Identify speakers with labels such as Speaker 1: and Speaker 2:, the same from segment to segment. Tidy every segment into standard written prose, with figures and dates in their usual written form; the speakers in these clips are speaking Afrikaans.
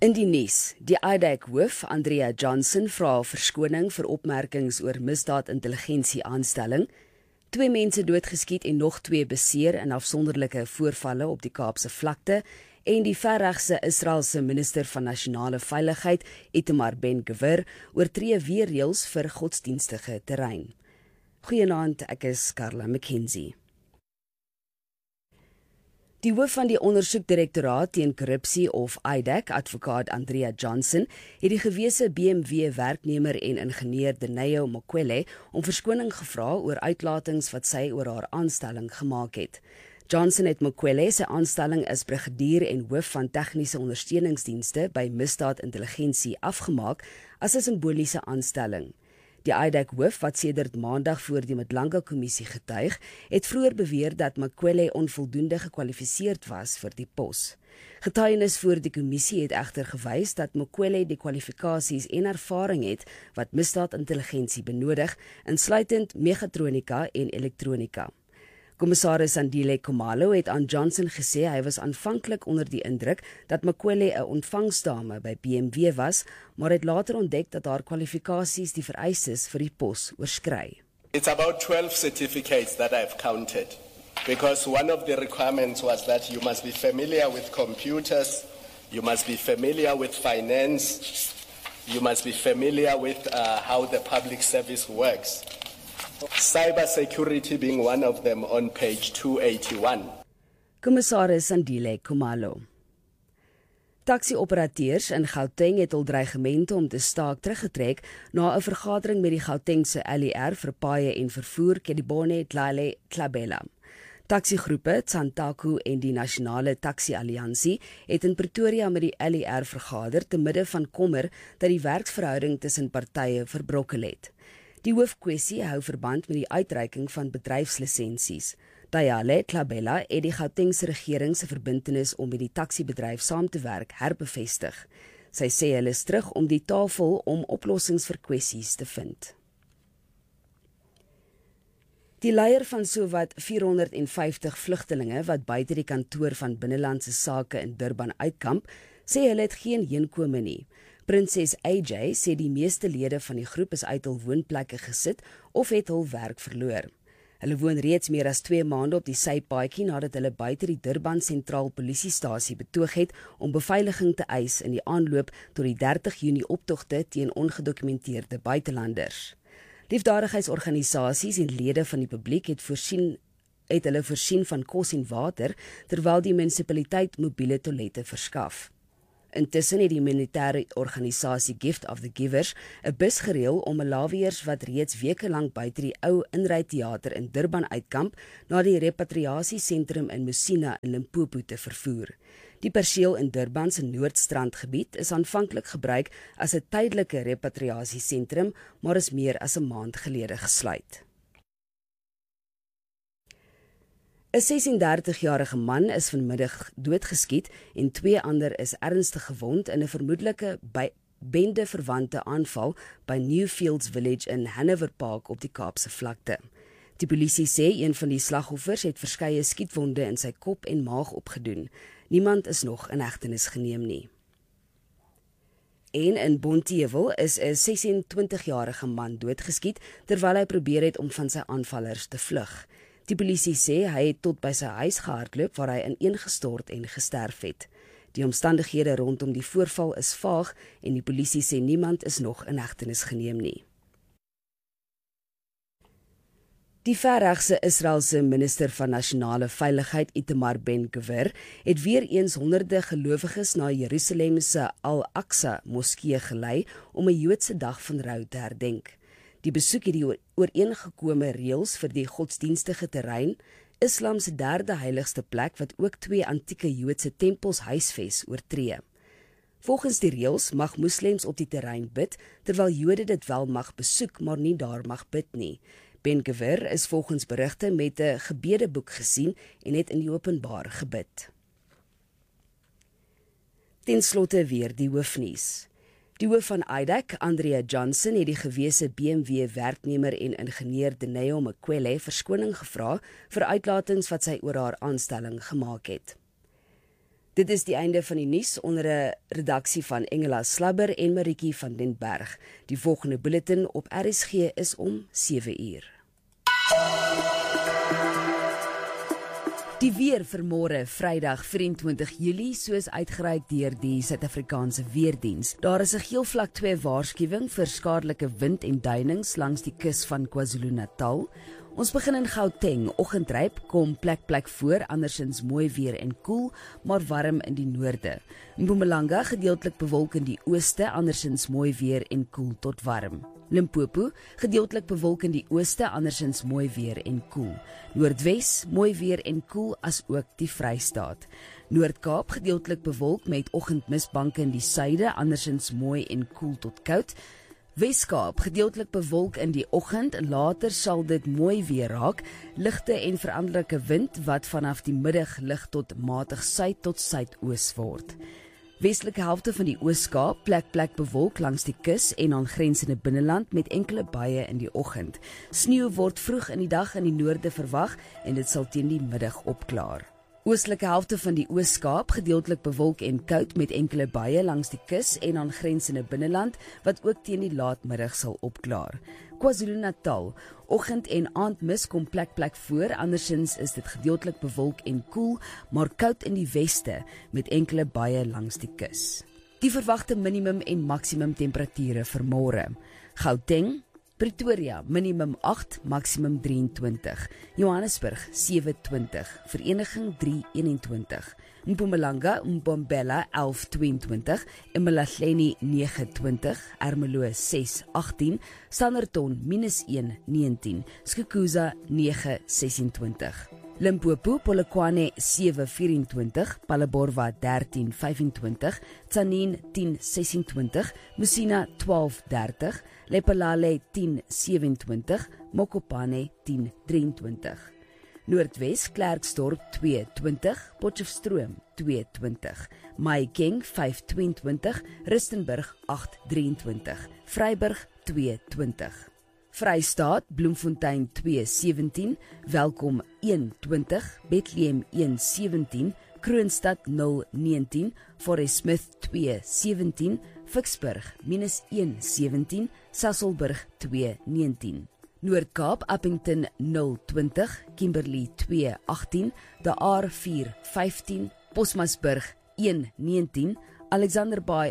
Speaker 1: In die nuus, die IDAC-hoof Andrea Johnson vra verskoning vir opmerkings oor misdaad-intelligensie-aanstelling. 2 mense doodgeskiet en nog 2 beseer in afsonderlike voorvalle op die Kaapse vlakte en die verregse Israeliese minister van nasionale veiligheid, Itamar Ben-Gvir, oortree weer reëls vir godsdienstige terrein. Goeienaand, ek is Carla McKenzie. Die hoof van die ondersoekdirektoraat teen korrupsie of IDAC, advokaat Andrea Johnson, het die gewese BMW-werknemer en ingenieur Daneo Mokwele om verskoning gevra oor uitlatings wat sy oor haar aanstelling gemaak het. Johnson het Mokwele se aanstelling as brigadier en hoof van tegniese ondersteuningsdienste by misdaad-intelligensie afgemaak as 'n simboliese aanstelling. Die IDAC-hoof, wat sedert maandag voor die Madlanga-kommissie getuig, het vroeër beweer dat Mokwele onvoldoende gekwalifiseerd was vir die pos. Getuienis voor die kommissie het egter gewys dat Mokwele die kwalifikasies en ervaring het wat misdaad-intelligensie benodig, insluitend megatronika en elektronika. Kommissaris Andile Khumalo het aan Johnson gesê hy was aanvanklik onder die indruk dat Mokwele 'n ontvangsdame by BMW was, maar het later ontdek dat haar kwalifikasies die vereistes vir die pos oorskry.
Speaker 2: It's about 12 certificates that I've counted, because one of the requirements was that you must be familiar with computers, you must be familiar with finance, you must be familiar with how the public service works. Cybersecurity being one of them on page 281.
Speaker 1: Kommissaris Andile Khumalo. Taxi-operateurs in Gauteng het hul dreigemente om te staak teruggetrek na 'n vergadering met die Gautengse LER vir paaie en vervoer Kedibone Dlale Tlabela. Taxigroepe Tsantaku en die Nasionale Taxi-alliansie het in Pretoria met die LER vergader te midde van kommer dat die werksverhouding tussen partye verbrokkel het. Die hoofkwessie hou verband met die uitreiking van bedryfslisensies. Dayale Tlabela het die Gautengse regering se verbintenis om met die taxibedryf saam te werk herbevestig. Sy sê hulle is terug om die tafel om oplossings vir kwessies te vind. Die leier van sowat 450 vlugtelinge wat buite die kantoor van Binnelandse Sake in Durban uitkamp, sê hulle het geen heenkome nie. Prinses AJ sê die meeste lede van die groep is uit hul woonplekke gesit of het hul werk verloor. Hulle woon reeds meer as 2 maande op die sypaadjie nadat hulle buite die Durban Sentraal Polisiestasie betoog het om beveiliging te eis in die aanloop tot die 30 Junie optogte teen ongedokumenteerde buitelanders. Liefdadigheidsorganisasies en lede van die publiek het hulle voorsien van kos en water terwyl die munisipaliteit mobiele toilette verskaf. Intussen het die humanitaire organisasie Gift of the Givers 'n bus gereël om Malawiërs wat reeds weke lank buite die ou inryteater in Durban uitkamp na die repatriasiesentrum in Musina in Limpopo te vervoer. Die perseel in Durban se Noordstrandgebied is aanvanklik gebruik as 'n tydelike repatriasiesentrum, maar is meer as 'n maand gelede gesluit. 'n 36-jarige man is vanmiddag doodgeskiet en 2 ander is ernstig gewond in 'n vermoedelike bende-verwante aanval by Newfields Village in Hanover Park op die Kaapse vlakte. Die polisie sê een van die slagoffers het verskeie skietwonde in sy kop en maag opgedoen. Niemand is nog in hegtenis geneem nie. En in Bonteheuwel is 'n 26-jarige man doodgeskiet terwyl hy probeer het om van sy aanvallers te vlug. Die polisie sê hy het tot by sy huis gehardloop waar hy ineengestort en gesterf het. Die omstandighede rondom die voorval is vaag en die polisie sê niemand is nog in hegtenis geneem nie. Die verregse Israeliese minister van nasionale veiligheid Itamar Ben-Gvir het weer eens honderde gelowiges na Jerusalem se Al-Aqsa moskee gelei om 'n Joodse dag van rou te herdenk. Die besoek het die ooreengekome reëls vir die godsdienstige terrein, Islam se 3de heiligste plek wat ook 2 antieke Joodse tempels huisves, oortree. Volgens die reëls mag moslems op die terrein bid, terwyl Jode dit wel mag besoek, maar nie daar mag bid nie. Ben-Gvir is volgens berigte met 'n gebedeboek gesien en het in die openbaar gebid. Ten slotte weer die hoofnuus. Die hoof van IDAC, Andrea Johnson, het die gewese BMW-werknemer en ingenieur Daneo Mokwele verskoning gevra vir uitlatings wat sy oor haar aanstelling gemaak het. Dit is die einde van die nuus onder 'n redaksie van Engela Slabber en Marietjie van den Berg. Die volgende bulletin op RSG is om 7 uur. Die weer vir môre, Vrydag 24 Julie, soos uitgereik deur die Suid-Afrikaanse Weerdiens. Daar is 'n geel vlak 2 waarskuwing vir skadelike wind en duinings langs die kus van KwaZulu-Natal. Ons begin in Gauteng. Oggendryp kom plek voor, andersins mooi weer en koel, maar warm in die noorde. Mpumalanga gedeeltelik bewolk in die ooste, andersins mooi weer en koel tot warm. Limpopo gedeeltelik bewolk in die ooste, andersins mooi weer en koel. Noordwes mooi weer en koel, as ook die Vrystaat. Noord-Kaap gedeeltelik bewolk met oggendmisbanke in die suide, andersins mooi en koel tot koud. Weskaap gedeeltelik bewolk in die oggend, later sal dit mooi weer raak, ligte en veranderlike wind wat vanaf die middag lig tot matig suid tot suidoos word. Westelike helfte van die Oos-Kaap plek bewolk langs die kus en aangrensende binneland met enkele buie in die oggend. Sneeu word vroeg in die dag in die noorde verwag en dit sal teen die middag opklaar. Oostelike helfte van die Oos-Kaap gedeeltelik bewolk en koud met enkele buie langs die kus en aangrensende binneland wat ook teen die laatmiddag sal opklaar. KwaZulu-Natal, oggend en aandmis kom plek voor, andersins is dit gedeeltelik bewolk en koel, maar koud in die weste met enkele buie langs die kus. Die verwagte minimum en maksimum temperature vir môre. Gauteng, Pretoria, minimum 8, maximum 23. Johannesburg, 27. Vereniging, 321. Mpumalanga, Mbombela, 1122. Emalahleni, 29. Ermelo, 618. Standerton, -1, 19. Skukuza, 9, 26. Limpopo, Polokwane 7:24, Palaborwa 13:25, Tzaneen 10:26, Musina 12:30, Lephalale 10:27, Mokopane 10:23. Noordwes, Klerksdorp 2:20, Potchefstroom 2:20, Mahikeng 5:22, Rustenburg 8:23, Vryburg 2:20. Vrystaat, Bloemfontein 2:17, Welkom 1:20, Bethlehem 1:17, Kroonstad 0:19, Forest Smith 2:17, Vicksburg -1:17, Sasolburg 2:19. Noord-Kaap, Appington 0:20, Kimberley 2:18, De Aar 4:15, Bosmasburg 1:19, Alexander Bay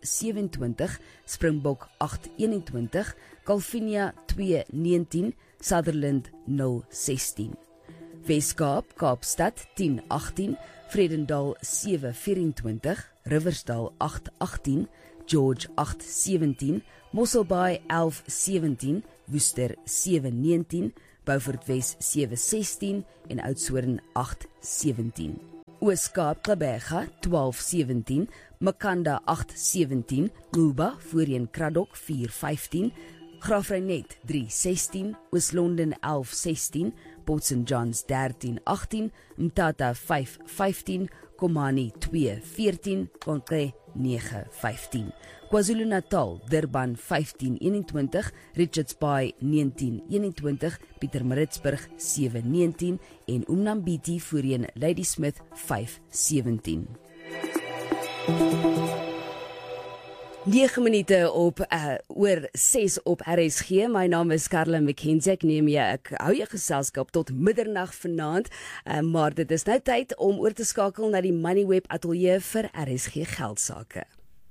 Speaker 1: 8:27, Springbok 8:21, Calvinia 2:19, Sutherland 0:16. Weskaap, Kaapstad 10:18, Vredendal 7:24, Riversdal 8:18, George 8:17, Mosselbaai 11:17, Worcester 7:19, Beaufort Wes 7:16 en Oudtshoorn 8:17. Oos-Kaap, Gqeberha 12:17, Makanda 8:17, Quba voorheen Kraddock 4:15, Graafrenet 3:16, Oos-London 11:16, Port St Johns 13:18, Mthatha 5:15, Komani 2:14, Konke 9:15. KwaZulu-Natal, Durban 15:21, Richards Bay 19:21, Pietermaritzburg 7:19 en Umnambiti voorheen Ladysmith 5:17. 9 minute op oor 6 op RSG. My naam is Karla McKenzie. Ek hou jou geselskap tot middernag vanaand, maar dit is nou tyd om oor te skakel na die Moneyweb ateljee vir RSG geldsaake.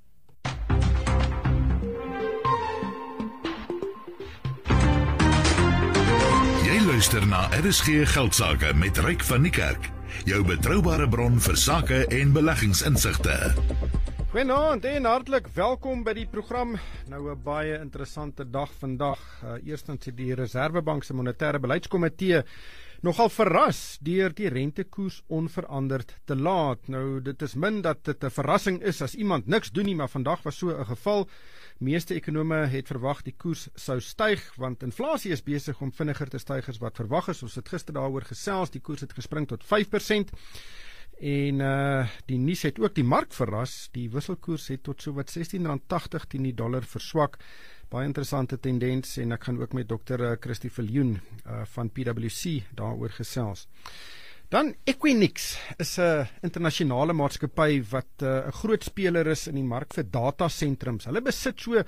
Speaker 3: Jy luister na RSG Geldsaake met Ryk van die Kerk, jou betroubare bron vir sake en beleggingsinsigte.
Speaker 4: Goeienaand en hartlik welkom by die program. Nou 'n baie interessante dag vandag. Eerstens het die Reserwebank se monetêre beleidskomitee nogal verras deur die rentekoers onveranderd te laat. Nou dit is min dat dit 'n verrassing is as iemand niks doen nie, maar vandag was so 'n geval. Meeste ekonome het verwag die koers sou styg, want inflasie is besig om vinniger te styg as wat verwag is. Ons het gister daaroor gesels, die koers het gespring tot 5%. En die nuus het ook die mark verras. Die wisselkoers het tot so wat R16.80 teen die dollar verswak. Baie interessante tendens en ek gaan ook met Dr. Christie Viljoen van PwC daaroor gesels. Dan Equinix is 'n internasionale maatskappy wat 'n groot speler is in die mark vir datasentrums. Hulle besit so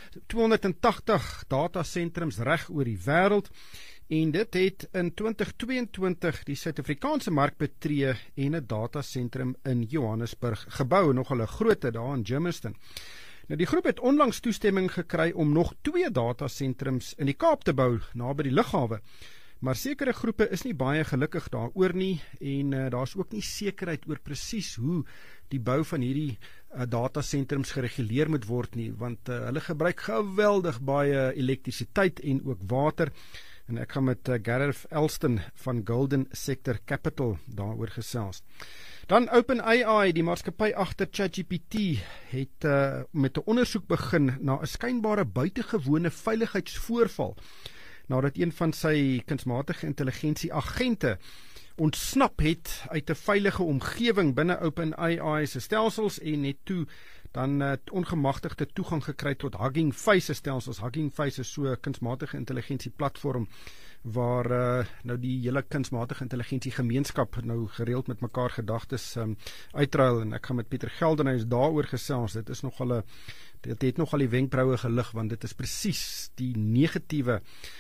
Speaker 4: 280 datasentrums reg oor die wêreld en dit het in 2022 die Suid-Afrikaanse mark betree en 'n datasentrum in Johannesburg gebou, nogal 'n grootte daar in Germiston. Nou die groep het onlangs toestemming gekry om nog 2 datasentrums in die Kaap te bou, naby die lughawe. Maar sekere groepe is nie baie gelukkig daaroor nie en daar's ook nie sekerheid oor presies hoe die bou van hierdie datasentrums gereguleer moet word nie, want hulle gebruik geweldig baie elektrisiteit en ook water. En ek gaan met Gareth Elston van Golden Sector Capital daaroor gesels. Dan OpenAI, die maatskappy agter ChatGPT, het met 'n ondersoek begin na 'n skynbare buitengewone veiligheidsvoorval, nadat een van sy kunsmatige intelligensie agente ontsnap het uit 'n veilige omgewing binne OpenAI se stelsels en het toe dan ongemagtigde toegang gekry tot Hugging Face stelsels. Hugging Face is so 'n kunsmatige intelligensie platform waar nou die hele kunsmatige intelligensie gemeenskap nou gereeld met mekaar gedagtes uitruil, en ek gaan met Pieter Geldenhuys daaroor gesels. Dit het nogal die wenkbroue gelig, want dit is presies die negatiewe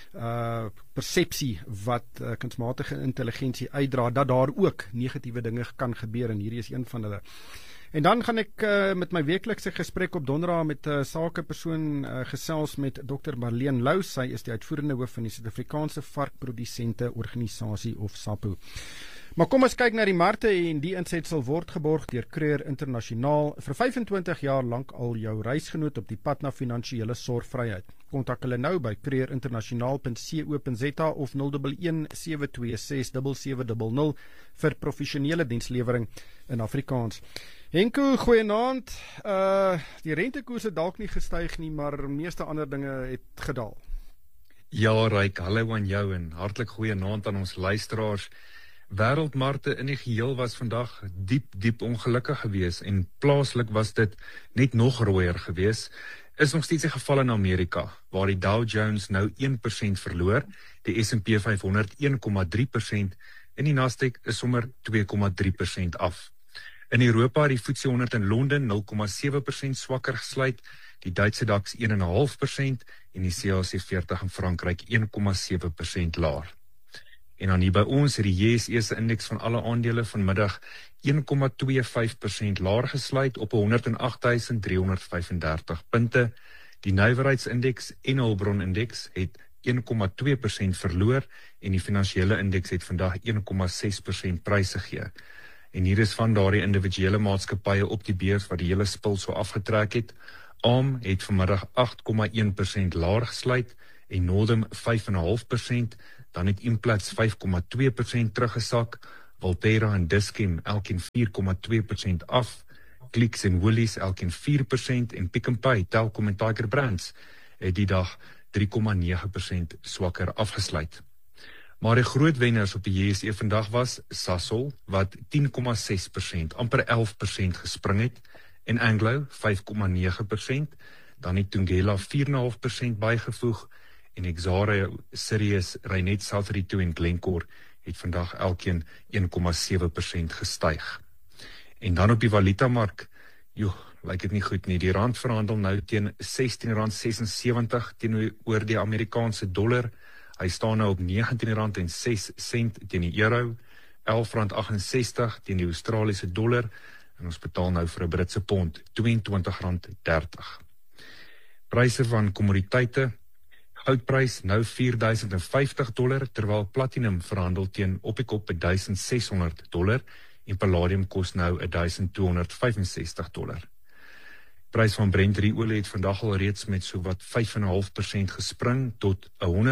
Speaker 4: persepsie wat kunsmatige intelligensie uitdra, dat daar ook negatiewe dinge kan gebeur, en hierdie is een van hulle. En dan gaan ek met my weeklikse gesprek op donderdag met 'n sakepersoon gesels met Dr. Marlene Lou. Sy is die uitvoerende hoof van die Suid-Afrikaanse Varkprodusente Organisasie of SAPO. Maar kom ons kyk na die markte, en die inset sal word geborg deur Creer Internasionaal, vir 25 jaar lank al jou reisgenoot op die pad na finansiële sorgvryheid. Kontak hulle nou by creerinternasionaal.co.za of 011 726 7700 vir professionele dienslewering in Afrikaans. Henko, goeienaand. Die rentekoers het dalk nie gestyg nie, maar meeste ander dinge het gedaal.
Speaker 5: Ja, Ryk, hallo aan jou en hartlik goeienaand aan ons luisteraars. Wêreldmarkte in die geheel was vandag diep ongelukkig geweest, en plaaslik was dit net nog rooier geweest. Is nog steeds die geval in Amerika, waar die Dow Jones nou 1% verloor, die S&P 500 1,3% en die Nasdaq is sommer 2,3% af. In Europa het die FTSE 100 in Londen 0,7% swakker gesluit, die Duitse DAX 1,5% en die CAC 40 in Frankryk 1,7% laer. En dan hier by ons het die JSE se indeks van alle aandele vanmiddag 1,25% laer gesluit op 108.335 punte. Die nywerheidsindeks en hulpbronindeks het 1,2% verloor en die finansiële indeks het vandag 1,6% pryse gegee. En hier is van daardie individuele maatskappye op die beurs wat die hele spil so afgetrek het. ARM het vanmiddag 8,1% laer gesluit en Northam 5,5%, dan het Implats 5,2% teruggesak, Valterra en Dis-Chem elkeen 4,2% af, Clicks en Woolies elkeen 4% en Pick n Pay, Telkom en Tiger Brands het die dag 3,9% swakker afgesluit. Maar die groot wenners op die JSE vandag was Sasol, wat 10,6%, amper 11% gespring het, en Anglo 5,9%, dan het Thungela 4,5% bygevoeg, en Exxaro, Sirius, Reinet, South32 en Glencore het vandag elkeen 1,7% gestyg. En dan op die valutamark, lyk dit nie goed nie. Die rand verhandel nou teen R16,76 teenoor die Amerikaanse dollar. Hy staan nou op R19,06 teen die euro, R11,68 teen die Australiese dollar, en ons betaal nou vir 'n Britse pond R22,30. Pryse van kommoditeite. Goudprys nou $4,050, terwyl platinum verhandel teen op die kop $1,600 en palladium kos nou $1,265. Prys van Brent olie het vandag al reeds met sowat 5,5% gespring tot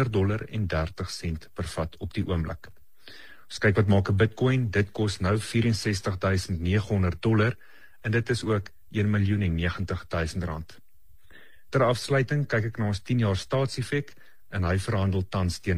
Speaker 5: $100.30 per vat op die oomblik. Ons kyk wat maak 'n Bitcoin, dit kos nou $64,900 en dit is ook R1,090,000. Ter afsluiting kyk ek na ons 10 jaar staatsiefek en hy verhandel tans teen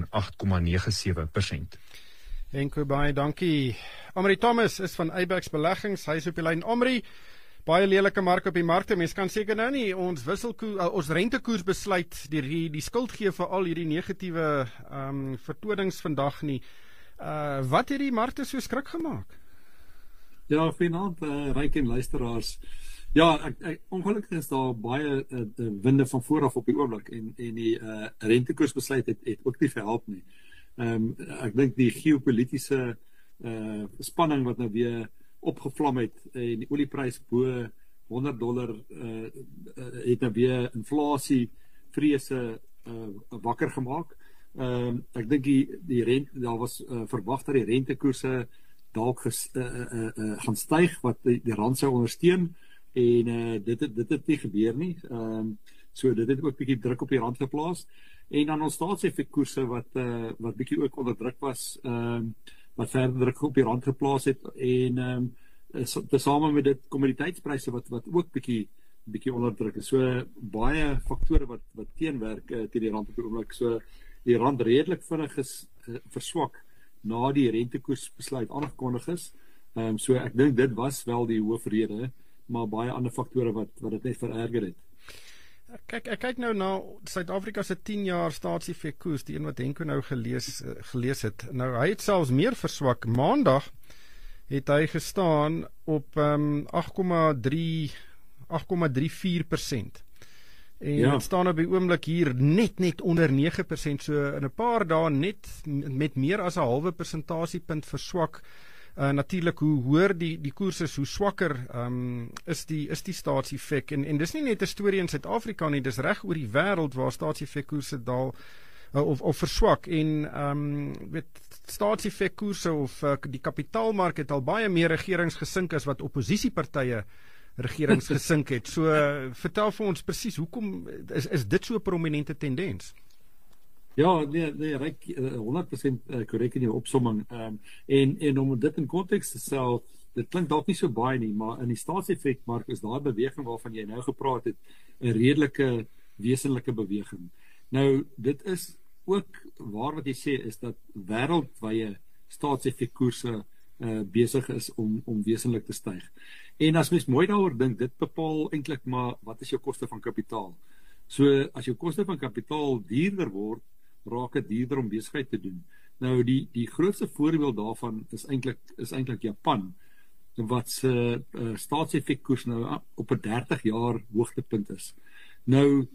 Speaker 5: 8,97%.
Speaker 4: Henko, baie dankie. Omri Thomas is van Abax Beleggings, hy is op die lyn. Omri, baie lelike mark op die markte, mens kan seker nou nie ons ons rentekoers besluit die skuld gee vir al hierdie negatiewe vertonings vandag nie. Wat het die markte so skrik gemaak?
Speaker 6: Ja, goeienaand, Ryk en luisteraars. Ja, ongelukkig is daar baie winde van vooraf op die oomblik en die rentekoersbesluit het ook nie verhelp nie. Ek dink die geopolitiese spanning wat nou weer opgevlam het en die olieprys bo $100 het nou weer inflasie vrese wakker gemaak. Ek dink die rente, daar was verwag dat die rentekoerse dalk gaan styg wat die rand sou ondersteun en dit het nie gebeur nie. So dit het ook bietjie druk op die rand geplaas en dan ons staatsefekkoerse wat bietjie ook onder druk was, wat verder druk op die rand geplaas het en tesame met dit kommoditeitspryse wat ook bietjie onder druk is. So baie faktore wat teenwerk teen die rand op die oomblik. So die rand redelik vinnig is verswak na die rentekoersbesluit aangekondig is. So ek dink dit was wel die hoofrede, maar baie ander faktore wat dit net vererger het.
Speaker 4: Ek kyk nou na Suid-Afrika se 10 jaar staatsefekkoers, die een wat Henko nou gelees het. Nou hy het selfs meer verswak. Maandag het hy gestaan op 8,34%. En het staan op die oomblik hier net onder 9%, so in 'n paar dae net met meer as 'n halwe persentasiepunt verswak. Natuurlik hoe hoër die koers is, hoe swakker is die staatsefek en dis nie net 'n storie in Suid-Afrika nie, dis reg oor die wêreld waar staatsefekkoerse daal of verswak en staatsefekkoerse of die kapitaalmark het al baie meer regerings gesink as wat oppositiepartye regerings gesink het. So vertel vir ons presies hoekom is dit so 'n prominente tendens?
Speaker 6: Ja, nee, Ryk 100% korrek in jou opsomming. En om dit in konteks te stel, dit klink dalk nie so baie nie, maar in die staatsefekmark is daar 'n beweging waarvan jy nou gepraat het, 'n redelike wesenlike beweging. Nou, dit is ook waar wat jy sê is dat wêreldwye staatsefekkoerse besig is om wesenlik te styg. En as mens mooi daaroor dink, dit bepaal eintlik maar wat is jou koste van kapitaal. So as jou koste van kapitaal duurder word, raak dit duurder om besigheid te doen. Nou die grootste voorbeeld daarvan is eintlik Japan, wat se staatsefekkoers nou op 'n 30 jaar hoogtepunt is. Nou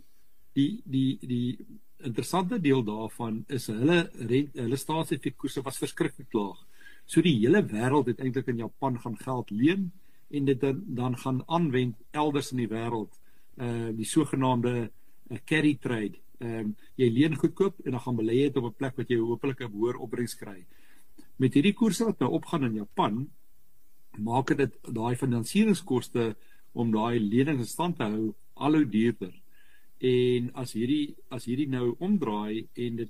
Speaker 6: die interessante deel daarvan is hulle staatsefekkoerse was verskriklik laag. So die hele wêreld het eintlik in Japan gaan geld leen en dit dan gaan aanwend elders in die wêreld, die sogenaamde carry trade. Jy leen goedkoop en dan gaan belê dit op 'n plek wat jy hopelik 'n hoër opbrengs kry. Met hierdie koerse wat nou opgaan in Japan, maak dit daai finansieringskoste om daai lenings in stand te hou al hoe duurder. En as hierdie nou omdraai en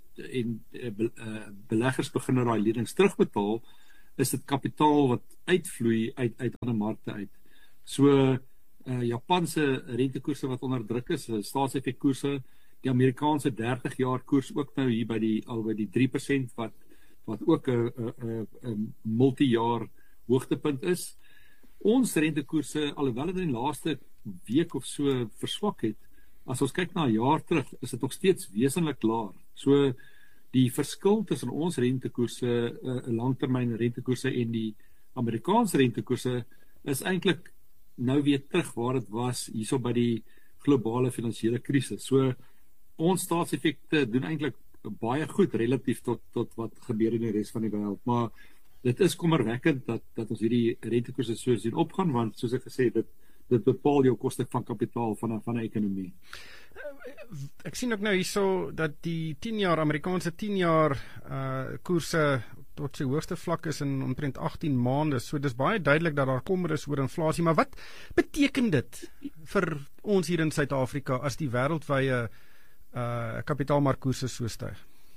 Speaker 6: beleggers begin daai lenings terugbetaal, is dit kapitaal wat uitvloei uit ander markte uit. So Japan se rentekoerse wat onder druk is, staatsefekkoerse, die Amerikaanse 30 jaar koers ook nou hier by die 3% wat ook 'n multijaar hoogtepunt is. Ons rentekoerse, alhoewel dit in die laaste week of so verswak het, as ons kyk na 'n jaar terug, is dit nog steeds wesenlik laer. So die verskil tussen ons rentekoerse, langtermyn rentekoerse en die Amerikaanse rentekoerse is eintlik nou weer terug waar dit was hierso by die globale finansiële krisis. So ons staatsefekte doen eintlik baie goed relatief tot wat gebeur in die res van die wêreld, maar dit is kommerwekkend dat ons hierdie rentekoerse so sien opgaan, want soos ek gesê het, dit bepaal jou koste van kapitaal van 'n ekonomie.
Speaker 4: Ek sien ook nou hierso dat die 10 jaar Amerikaanse 10 jaar koerse tot sy hoogste vlak is in omtrent 18 maande. So dis baie duidelik dat daar kommer is oor inflasie, maar wat beteken dit vir ons hier in Suid-Afrika as die wêreldwye kapitaalmarkkoerse so styg?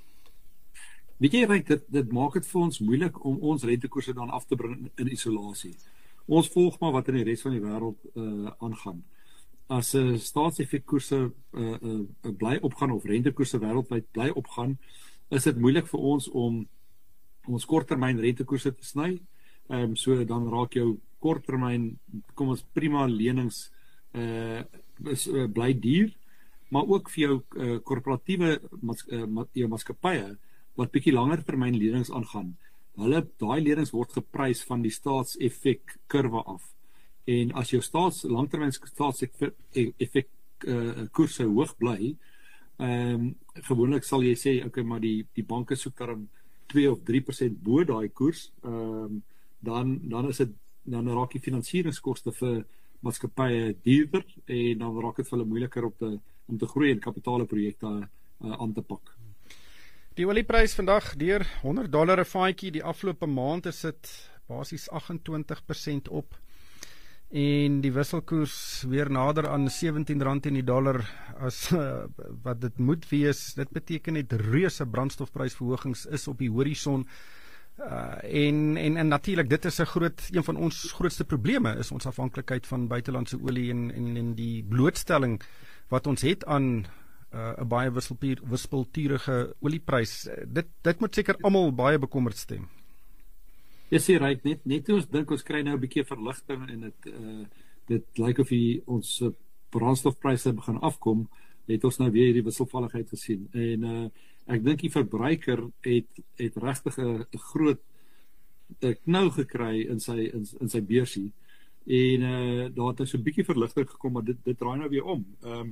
Speaker 6: Weet jy, Ryk, dit maak dit vir ons moeilik om ons rentekoerse dan af te bring in isolasie. Ons volg maar wat in die res van die wêreld aangaan. As staatsefekkoerse bly opgaan of rentekoerse wêreldwyd bly opgaan, is dit moeilik vir ons om ons korttermyn rentekoerse te sny. So dan raak jou korttermyn, kom ons prima lenings bly duur, maar ook vir jou korporatiewe maatskappye wat bietjie langer termyn lenings aangaan, daai lenings word geprys van die staatseffek kurwe af. En as jou langtermyn staatseffek koerse hoog bly, gewoonlik sal jy sê, okay, maar die banke soek daarom 2 of 3% bo daai koers, dan raak die finansieringskoste vir maatskappye duurder en dan raak dit vir hulle moeiliker om te groei en kapitale projekte aan te pak.
Speaker 4: Die olieprys vandag deur $100 'n vaatjie, die afgelope maand is dit basies 28% op. En die wisselkoers weer nader aan R17 in die dollar as wat dit moet wees. Dit beteken net reuse brandstofprysverhogings is op die horison. En natuurlik, dit is een van ons grootste probleme, is ons afhanklikheid van buitelandse olie en die blootstelling wat ons het aan 'n baie wispelturige olieprys. Dit moet seker almal baie bekommerd stem.
Speaker 6: Jy sê reg, net ons dink ons kry nou 'n bietjie verligting en dit lyk of ons brandstofpryse begin afkom, het ons nou weer hierdie wisselvalligheid gesien. En ek dink die verbruiker het regtig 'n groot knou gekry in sy beursie. En daar het so 'n bietjie verligting gekom, maar dit draai nou weer om.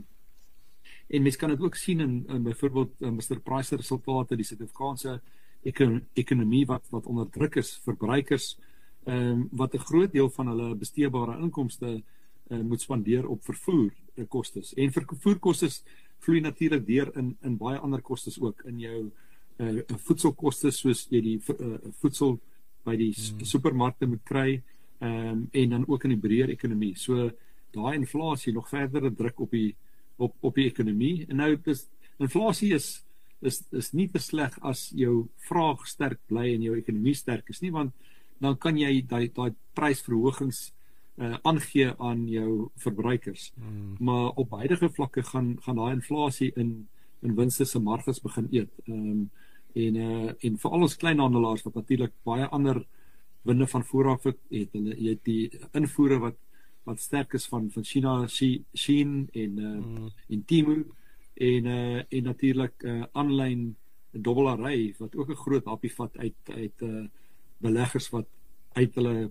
Speaker 6: En mens kan dit ook sien in byvoorbeeld Mr. Price se resultate, die Suid-Afrikaanse ekonomie wat onder druk is, verbruikers wat 'n groot deel van hulle besteedbare inkomste moet spandeer op vervoerkostes. En vervoerkostes vloei natuurlik deur in baie ander kostes ook, in jou voedselkostes, soos jy die voedsel by die supermarkte moet kry, en dan ook in die breër ekonomie. So daai inflasie nog verdere druk op die ekonomie. En nou inflasie is nie te sleg as jou vraag sterk bly en jou ekonomie sterk is nie, want dan kan jy daai prysverhogings aangee aan jou verbruikers. Maar op huidige vlakke gaan daai inflasie in winste se marges begin eet. En vir al ons kleinhandelaars wat natuurlik baie ander winde van vooraf het, jy het die invoere wat sterk is van China, Shein en Temu, en natuurlik aanlyn dobbelary wat ook 'n groot happie vat uit beleggers wat uit hulle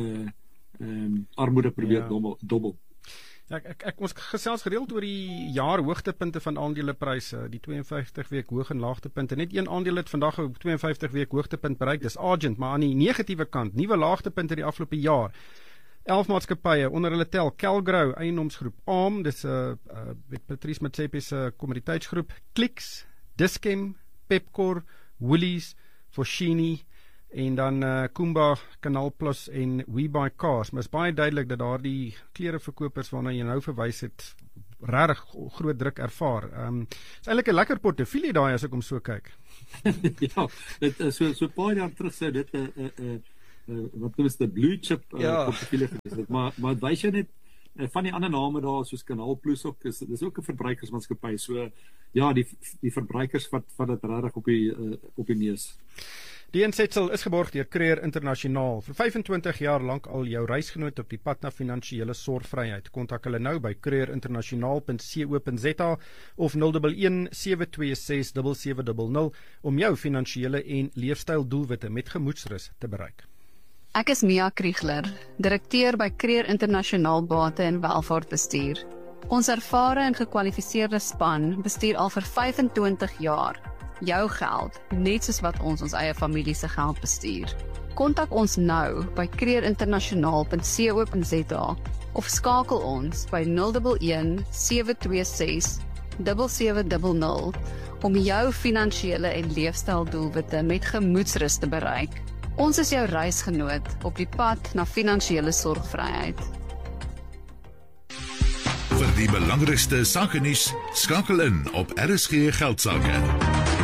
Speaker 6: armoede probeer dobbel.
Speaker 4: Ja, ons gesels gereeld oor die jaar hoogtepunte van aandelepryse, die 52 week hoog en laagtepunte. Net een aandeel het vandag 'n 52 week hoogtepunt bereik, dis Argent, maar aan die negatiewe kant, nuwe laagtepunte die afgelope jaar. 11 maatskappye onder hulle tel: Calgrow, eiendomsgroep; ARM, dis Patrice Motsepe se kommoditeitsgroep; Clicks, Dischem, Pepkor, Woolies, Foschini, en dan Kumba, Canal Plus en WeBuyCars. Maar is baie duidelik dat daardie klereverkopers waarna jy nou verwys het, regtig groot druk ervaar. Is eintlik 'n lekker portefeulje daai as ek hom so kyk.
Speaker 6: Ja, dit so paar jaar terug sou dit wat noem is die blue chip portefeulje gewees. Maar het wys jy net van die ander name daar, soos Canal Plus ook, dis ook 'n verbruikersmaatskappy. So ja, die verbruikers vat dit regtig op die neus.
Speaker 4: Die insetsel is geborg deur Creer Internasionaal. Vir 25 jaar lank al jou reisgenoot op die pad na finansiële sorgvryheid. Kontak hulle nou by creerinternasionaal.co.za of 011 726 7700 om jou finansiële en leefstyldoelwitte met gemoedsrus te bereik.
Speaker 7: Ek is Mia Kriegler, direkteur by Creer Internasionaal Bate en Welvaartbestuur. Ons ervare en gekwalifiseerde span bestuur al vir 25 jaar jou geld, net soos wat ons eie familie se geld bestuur. Kontak ons nou by creerinternasionaal.co.za of skakel ons by 011 726 7700 om jou finansiële en leefstyldoelwitte met gemoedsrus te bereik. Ons is jou reisgenoot op die pad na finansiële sorgvryheid.
Speaker 3: Vir die belangrikste sakenuus, skakel in op RSG Geldsaake.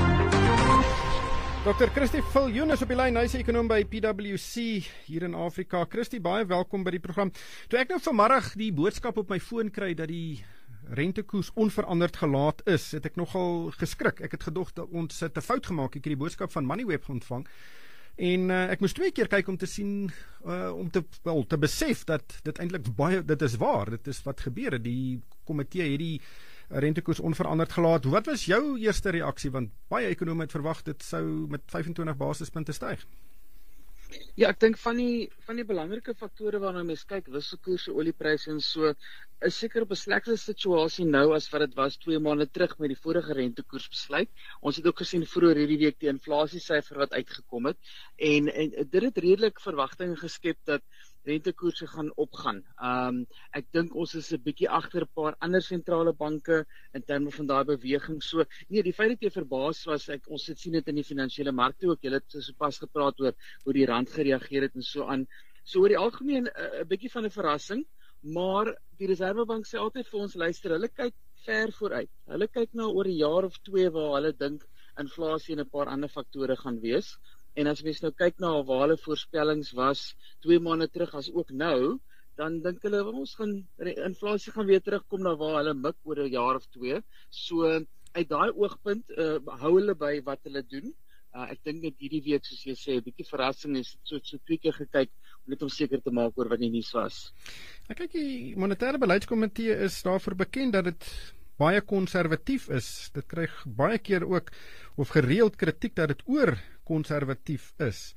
Speaker 4: Dr. Christie Viljoen is op die lyn, hy is ekonom by PwC hier in Afrika. Christie, baie welkom by die program. Toe ek nou vanmiddag die boodskap op my foon kry dat die rentekoers onveranderd gelaat is, het ek nogal geskrik. Ek het gedog dat ons het 'n fout gemaak. Ek het die boodskap van Moneyweb ontvang. En ek moes 2 keer kyk om te sien, om te besef dat dit eintlik dit is waar, dit is wat gebeur. Die komitee het die rentekoers onveranderd gelaat. Wat was jou eerste reaksie? Want baie ekonome het verwag dit sou met 25 basispunte styg.
Speaker 8: Ja, ek dink van die belangrike faktore waarna mens kyk, wisselkoerse, oliepryse en so, is seker op 'n slegter situasie nou as wat dit was 2 maande terug met die vorige rentekoersbesluit. Ons het ook gesien vroeër hierdie week die inflasiesyfer wat uitgekom het en dit het redelik verwagtinge geskep dat rentekoerse gaan opgaan. Ek dink ons is 'n bietjie agter 'n paar ander sentrale banke in terme van daai beweging. So nee, die feit dat jy verbaas was, ons het sien dit in die finansiële markte ook. Julle het sopas gepraat oor hoe die rand gereageer het en so aan. So oor die algemeen 'n bietjie van 'n verrassing, maar die Reservebank sê altyd vir ons, luister, hulle kyk ver vooruit. Hulle kyk nou oor 'n jaar of 2 waar hulle dink inflasie en 'n paar ander faktore gaan wees. En as mens nou kyk na waar hulle voorspellings was 2 maande terug as ook nou, dan dink hulle ons gaan inflasie gaan weer terugkom na waar hulle mik oor 'n jaar of 2. So uit daai oogpunt hou hulle by wat hulle doen. Ek dink net hierdie week, soos jy sê, 'n bietjie verrassing is so 2 keer gekyk om net om seker te maak oor wat die nuus was.
Speaker 4: Ek kyk, die monetêre beleidskomitee is daarvoor bekend dat dit baie konservatief is. Dit kry baie keer ook of gereeld kritiek dat dit oor konservatief is.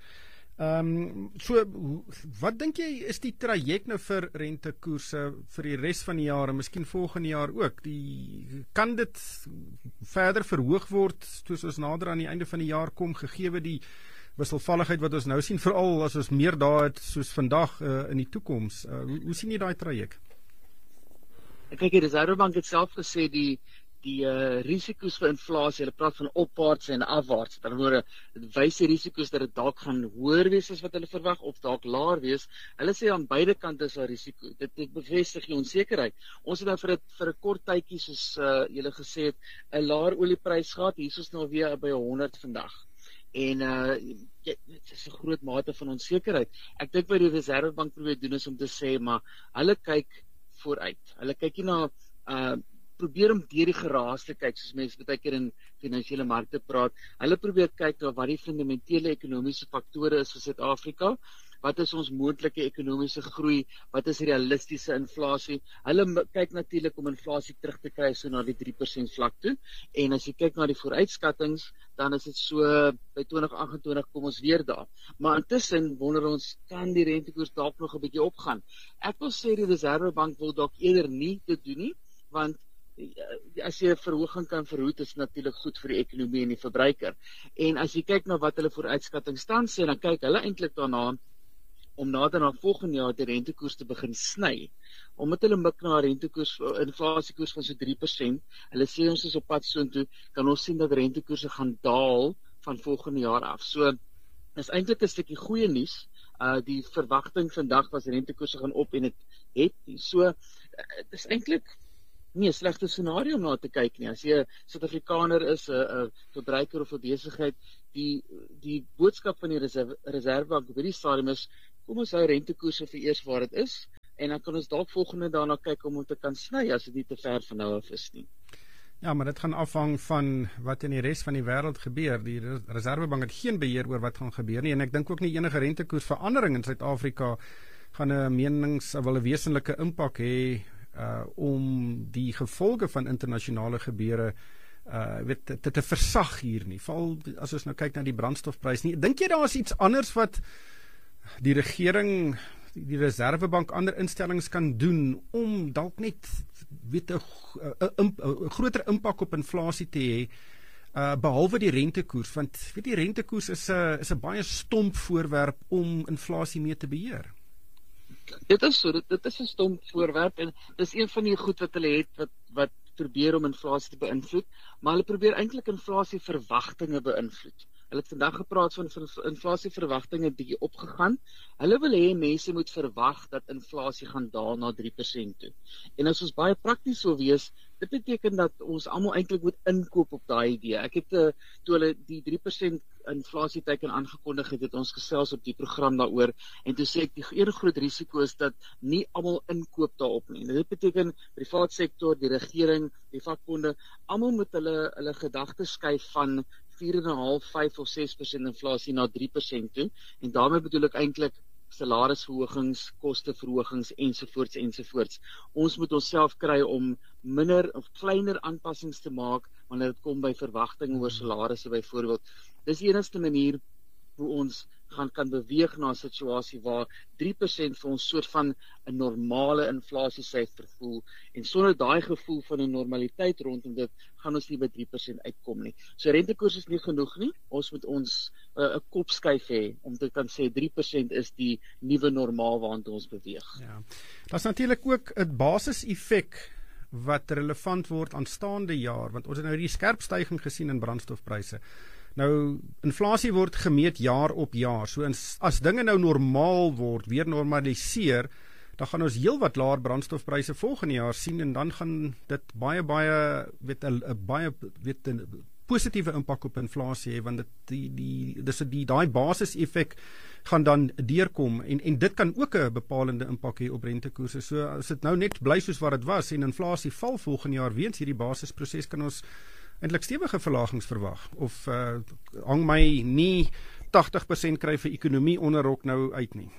Speaker 4: So wat dink jy is die traject nou vir rentekoerse vir die res van die jaar en miskien volgende jaar ook? Kan dit verder verhoog word soos ons nader aan die einde van die jaar kom, gegee die wisselvalligheid wat ons nou sien, veral as ons meer dae het soos vandag in die toekoms? Hoe sien jy daai traject?
Speaker 8: Kyk, die Reservebank het self gesê die risiko's vir inflasie, hulle praat van opwaarts en afwaarts. Met ander woorde, dit wys die risiko's dat dit dalk gaan hoër wees as wat hulle verwag of dalk laer wees. Hulle sê aan beide kante is daar risiko. Dit bevestig die onsekerheid. Ons het nou vir 'n kort tydjie, soos julle gesê het, 'n laer olieprys gehad. Hier is ons nou weer by 100 vandag. En dit is 'n groot mate van onsekerheid. Ek dink wat die Reservebank probeer doen is om te sê, maar hulle kyk vooruit. Hulle kyk nie na probeer om deur die geraas te kyk, soos mense baie keer in finansiële markte praat. Hulle probeer kyk na wat die fundamentele ekonomiese faktore is vir Suid-Afrika. Wat is ons moontlike ekonomiese groei? Wat is realistiese inflasie? Hulle kyk natuurlik om inflasie terug te kry so na die 3% vlak toe. En as jy kyk na die vooruitskattings, dan is dit so by 2028 kom ons weer daar. Maar intussen wonder ons, kan die rentekoers dalk nog 'n bietjie opgaan? Ek wil sê die Reservebank wil dalk eerder nie dit doen nie, want as jy 'n verhoging kan verhoed, is natuurlik goed vir die ekonomie en die verbruiker. En as jy kyk na wat hulle vooruitskattings tans sê, dan kyk hulle eintlik daarna om nader na volgende jaar die rentekoers te begin sny. Omdat hulle mik na 'n rentekoers, inflasiekoers van so 3%, hulle sê ons is op pad soontoe, kan ons sien dat rentekoerse gaan daal van volgende jaar af. So is eintlik 'n stukkie goeie nuus. Die verwagting vandag was rentekoerse gaan op en dit het. So dit is eintlik nie 'n slegte scenario om na te kyk nie. As jy 'n Suid-Afrikaner is, 'n verbruiker of 'n besigheid, die boodskap van die Reservebank op hierdie stadium is, kom ons hou rentekoerse vir eers waar dit is, en dan kan ons dalk volgende daarna kyk om te kan sny as dit nie te ver van nou af is nie.
Speaker 4: Ja, maar dit gaan afhang van wat in die res van die wêreld gebeur. Die Reservebank het geen beheer oor wat gaan gebeur nie, en ek dink ook nie enige rentekoersverandering in Suid-Afrika gaan 'n wesenlike impak hê om die gevolge van internasionale gebeure te versag hier nie. Veral as ons nou kyk na die brandstofprys nie. Dink jy daar is iets anders wat die regering, die Reservebank, ander instellings kan doen om dalk net 'n groter impak op inflasie te hê, behalwe die rentekoers, want die rentekoers is 'n baie stomp voorwerp om inflasie mee te beheer.
Speaker 8: Dit is so, dit is 'n stomp voorwerp en dis een van die goed wat hulle het wat probeer om inflasie te beïnvloed, maar hulle probeer eintlik inflasieverwagtinge beïnvloed. Hulle het vandag gepraat van inflasieverwagtinge bietjie opgegaan. Hulle wil hê mense moet verwag dat inflasie gaan daal na 3% toe. En as ons baie prakties sou wees, dit beteken dat ons almal eintlik moet inkoop op daai idee. Ek het toe hulle die 3% inflasieteiken aangekondig het, ons gesels op die program daaroor, en toe sê ek die een groot risiko is dat nie almal inkoop daarop nie. Dit beteken privaat sektor, die regering, die vakbonde, almal moet hulle gedagtes skuif van 4,5, 5 of 6% inflasie na 3% toe, en daarmee bedoel ek eintlik salarisverhogings, kosteverhogings ensovoorts. Ons moet onsself kry om minder of kleiner aanpassings te maak wanneer dit kom by verwagtinge oor salarisse byvoorbeeld. Dis die enigste manier hoe ons kan beweeg na 'n situasie waar 3% vir ons soort van 'n normale inflasiesyfer voel, en sonder daai gevoel van 'n normaliteit rondom dit, gaan ons nie by 3% uitkom nie. So rentekoers is nie genoeg nie, ons moet ons 'n kop skuif hê, om te kan sê 3% is die nuwe normaal waartoe ons beweeg.
Speaker 4: Ja. Daar's natuurlik ook 'n basiseffek wat relevant word aanstaande jaar, want ons het nou die skerp stygings gesien in brandstofpryse. Nou, inflasie word gemeet jaar op jaar, so as dinge nou normaal word, weer normaliseer, dan gaan ons heel wat laer brandstofpryse volgende jaar sien, en dan gaan dit baie positiewe impak op inflasie hê, want daai basiseffek gaan dan deurkom, en dit kan ook 'n bepalende impak hê op rentekoerse. So as dit nou net bly soos wat dit was, en inflasie val volgende jaar weens hierdie basisproses, kan ons eintlik stewige verlagings verwag, of hang my nie 80% kry vir ekonomie onderrok nou uit nie.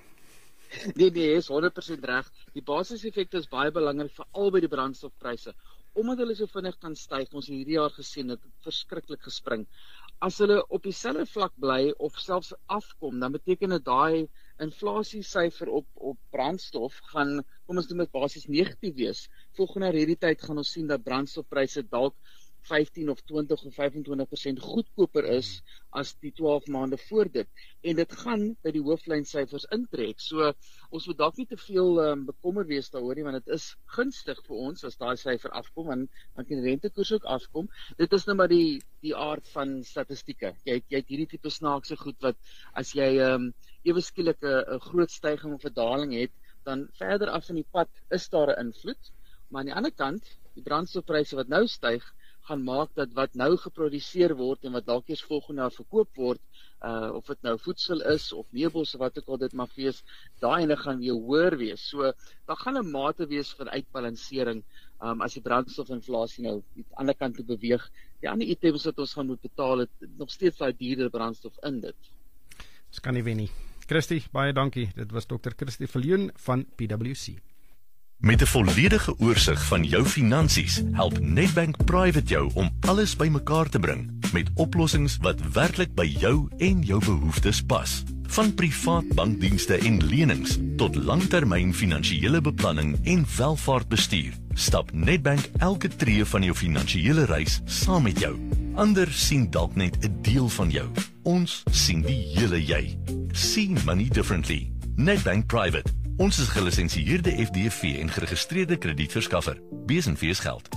Speaker 8: Nee, is 100% reg. Die basiseffekte is baie belangrik, veral by die brandstofpryse. Omdat hulle so vinnig kan styg, ons het hierdie jaar gesien, het verskriklik gespring. As hulle op dieselfde vlak bly, of selfs afkom, dan beteken dit daai inflasiesyfer op brandstof gaan, kom ons noem dit basies negatief wees. Volgende hierdie tyd gaan ons sien dat brandstofpryse dalk 15 of 20 of 25% goedkoper is as die 12 maande voor dit. En dit gaan by die hooflynsyfers intrek. So ons moet dalk nie te veel bekommer wees daaroor nie, want dit is gunstig vir ons as daai syfer afkom, en dan kan die rentekoers ook afkom. Dit is nou maar die aard van statistieke. Jy het hierdie tipe snaakse goed wat as jy ewe skielik 'n groot styging of 'n daling het, dan verder af in die pad is daar 'n invloed, maar aan die ander kant, die brandstofpryse wat nou styg, gaan maak dat wat nou geproduseer word en wat dalk eers volgende jaar verkoop word, of dit nou voedsel is of meubels of wat ook al dit mag wees, daai ene gaan weer hoër wees. So daar gaan 'n mate wees van uitbalansering as die brandstofinflasie nou die ander kant toe beweeg. Die ander items wat ons gaan moet betaal, het nog steeds daai duurder brandstof in dit.
Speaker 4: Dis kan nie wen nie. Christie, baie dankie. Dit was Dr. Christie Viljoen van PwC.
Speaker 9: Met 'n volledige oorsig van jou finansies, help Nedbank Private jou om alles bymekaar te bring met oplossings wat werklik by jou en jou behoeftes pas. Van privaat bankdienste en lenings tot langtermyn finansiële beplanning en welvaartbestuur, stap Nedbank elke tree van jou finansiële reis saam met jou. Ander sien dalk net 'n deel van jou. Ons sien die hele jy. See money differently. Nedbank Private. Ons is gelisensieerde FDV en geregistreerde kredietverskaffer. Besenfees geld.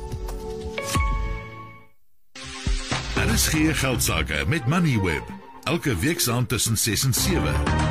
Speaker 3: RSG Geldsaake met Moneyweb. Elke week saam tussen 6 en 7.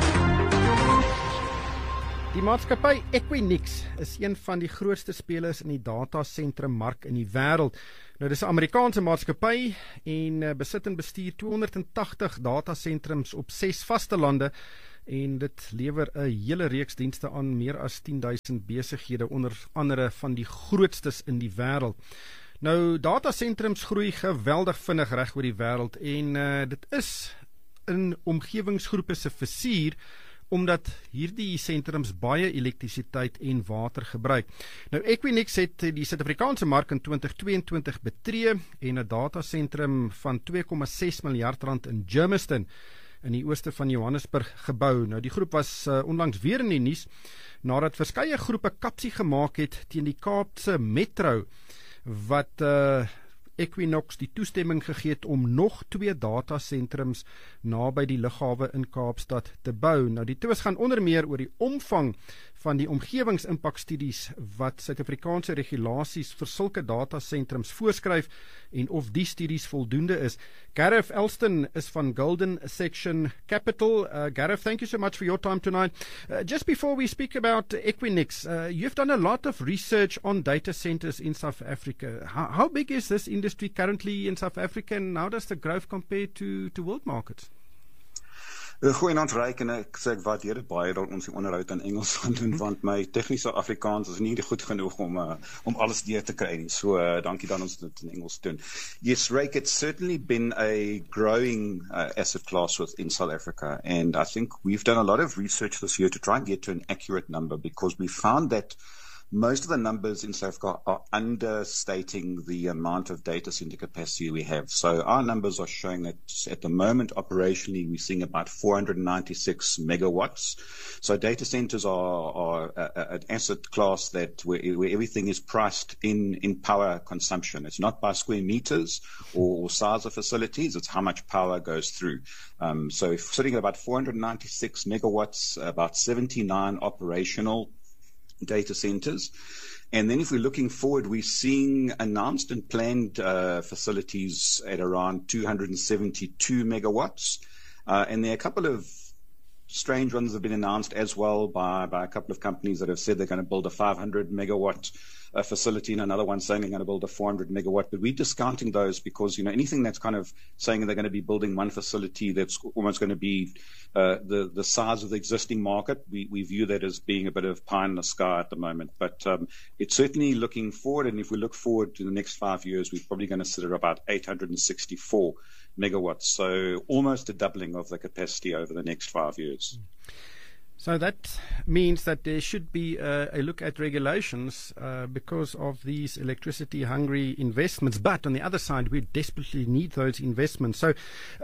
Speaker 4: Die maatskappy Equinix is een van die grootste spelers in die datasentrum-mark in die wêreld. Nou, dis 'n Amerikaanse maatskappy en besit en bestuur 280 datasentrums op 6 vaste lande, en dit lewer 'n hele reeks dienste aan meer as 10,000 besighede, onder andere van die grootstes in die wêreld. Nou, datasentrums groei geweldig vinnig reg oor die wêreld, en dit is in omgewingsgroepe se versuur, omdat hierdie sentrums baie elektrisiteit en water gebruik. Nou, Equinix het die Suid-Afrikaanse mark in 2022 betree en 'n datasentrum van R2,6 miljard in Germiston in die ooste van Johannesburg gebou. Nou, die groep was onlangs weer in die nuus nadat verskeie groepe kapsie gemaak het teen die Kaapse Metro, wat Equinix die toestemming gegee het om nog 2 datasentrums naby die lughawe in Kaapstad te bou. Nou, die twis gaan onder meer oor die omvang van die omgewingsimpakstudies wat Suid-Afrikaanse regulasies vir sulke datasentrums voorskryf en of die studies voldoende is. Gareth Elston is van Golden Section Capital. Gareth, thank you so much for your time tonight. Just before we speak about Equinix, you've done a lot of research on data centers in South Africa. How big is this industry currently in South Africa, and how does the growth compare to world markets?
Speaker 10: Goeienaand Ryk, en ek sê ek waardeer dit baie dat ons die onderhoud in Engels gaan doen, want my tegniese Afrikaans is nie goed genoeg om alles deur te kry nie. So dankie dat ons dit in Engels doen. Yes, Ryk, it's certainly been a growing asset class in South Africa, and I think we've done a lot of research this year to try and get to an accurate number, because we found that most of the numbers in South Africa are understating the amount of data center capacity we have. So our numbers are showing that at the moment, operationally, we're seeing about 496 megawatts. So data centers are an asset class that where everything is priced in power consumption. It's not by square meters or size of facilities. It's how much power goes through. So if sitting at about 496 megawatts, about 79 operational data centers. And then if we're looking forward, we're seeing announced and planned facilities at around 272 megawatts. And there are a couple of strange ones that have been announced as well by a couple of companies that have said they're going to build a 500 megawatt facility, and another one saying they're going to build a 400 megawatt. But we're discounting those because, anything that's kind of saying they're going to be building one facility that's almost going to be the size of the existing market, we view that as being a bit of pie in the sky at the moment. But it's certainly looking forward, and if we look forward to the next 5 years, we're probably going to sit at about 864 megawatts, so almost a doubling of the capacity over the next 5 years.
Speaker 4: So that means that there should be a look at regulations because of these electricity-hungry investments. But on the other side, we desperately need those investments. So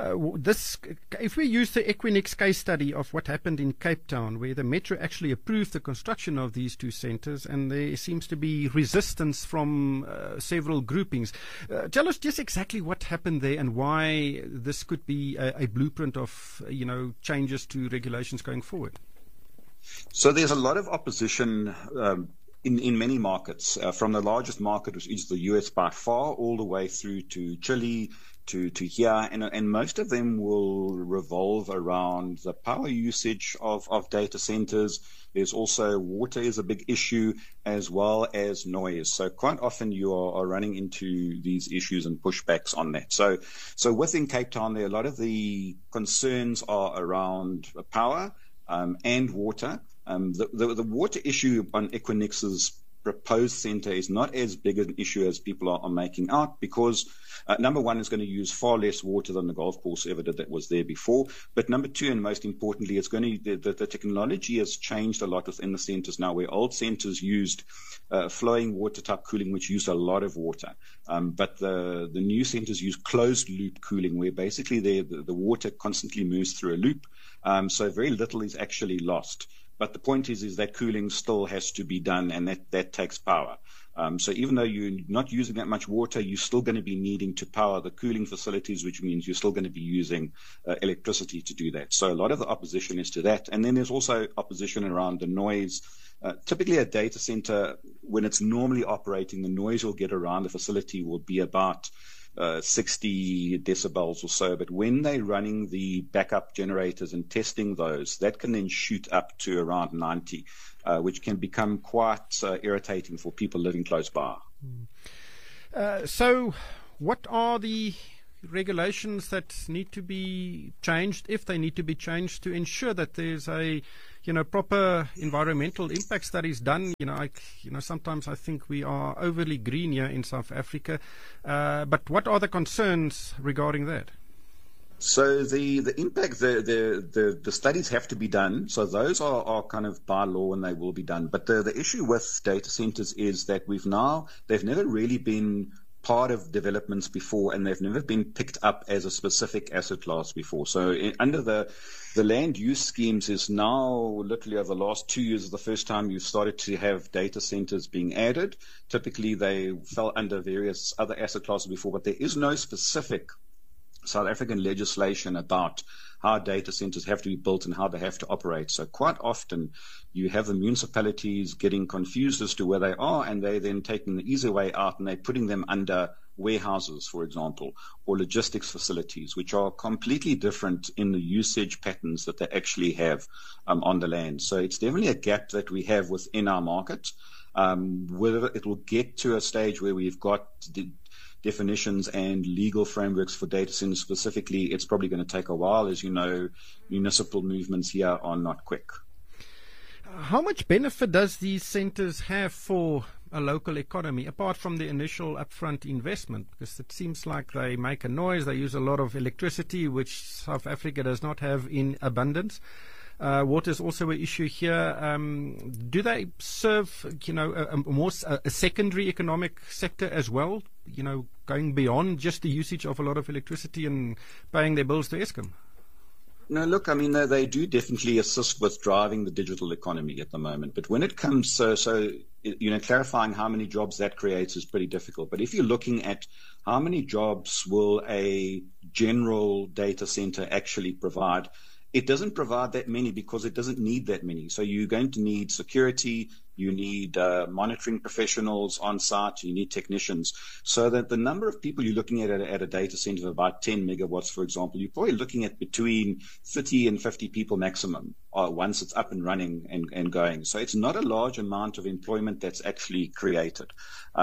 Speaker 4: if we use the Equinix case study of what happened in Cape Town, where the Metro actually approved the construction of these two centres, and there seems to be resistance from several groupings. Tell us just exactly what happened there and why this could be a blueprint of, changes to regulations going forward.
Speaker 10: So there's a lot of opposition in many markets, from the largest market, which is the US by far, all the way through to Chile, to here, and most of them will revolve around the power usage of data centers. There's also water is a big issue, as well as noise. So quite often you are running into these issues and pushbacks on that. So within Cape Town, there a lot of the concerns are around power and water. The water issue on Equinix's proposed centre is not as big an issue as people are making out, because number one, is going to use far less water than the golf course ever did that was there before. But number two, and most importantly, it's going to the technology has changed a lot within the centres now, where old centres used flowing water type cooling, which used a lot of water. But the new centres use closed loop cooling, where basically the water constantly moves through a loop. So very little is actually lost. But the point is that cooling still has to be done, and that takes power. So even though you're not using that much water, you're still going to be needing to power the cooling facilities, which means you're still going to be using electricity to do that. So a lot of the opposition is to that. And then there's also opposition around the noise. Typically a data center, when it's normally operating, the noise you'll get around the facility will be about 60 decibels or so, but when they're running the backup generators and testing those, that can then shoot up to around 90, which can become quite irritating for people living close by.
Speaker 4: So what are the regulations that need to be changed, if they need to be changed, to ensure that there's a proper environmental impact studies done? Sometimes I think we are overly green here in South Africa, but what are the concerns regarding that?
Speaker 10: So the impact, the studies have to be done. So those are kind of by law, and they will be done. But the issue with data centers is that they've never really been part of developments before, and they've never been picked up as a specific asset class before. So under the land use schemes is now, literally over the last 2 years, is the first time you've started to have data centers being added. Typically they fell under various other asset classes before, but there is no specific South African legislation about how data centers have to be built and how they have to operate. So quite often you have the municipalities getting confused as to where they are, and they're then taking the easy way out and they're putting them under warehouses, for example, or logistics facilities, which are completely different in the usage patterns that they actually have on the land. So it's definitely a gap that we have within our market. Whether it will get to a stage where we've got definitions and legal frameworks for data centers specifically, it's probably going to take a while. As you know, municipal movements here are not quick.
Speaker 4: How much benefit does these centers have for a local economy, apart from the initial upfront investment? Because it seems like they make a noise, they use a lot of electricity, which South Africa does not have in abundance. Water is also an issue here. Do they serve, a secondary economic sector as well? Going beyond just the usage of a lot of electricity and paying their bills to Eskom?
Speaker 10: No, look, I mean, they do definitely assist with driving the digital economy at the moment. But when it comes, clarifying how many jobs that creates is pretty difficult. But if you're looking at how many jobs will a general data center actually provide, it doesn't provide that many because it doesn't need that many. So you're going to need security, you need monitoring professionals on site, you need technicians. So that the number of people you're looking at a data center of about 10 megawatts, for example, you're probably looking at between 30 and 50 people maximum once it's up and running and going. So it's not a large amount of employment that's actually created.